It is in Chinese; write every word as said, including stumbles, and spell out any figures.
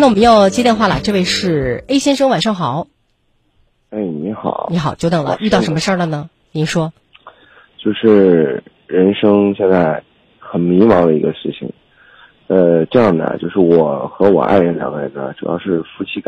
呢，我们要接电话了，这位是 A 先生，晚上好。 哎，你好。 你好，久等了，遇到什么事儿了呢？您说。 就是人生现在很迷茫的一个事情。呃，这样的，就是我和我爱人两个人呢，主要是夫妻感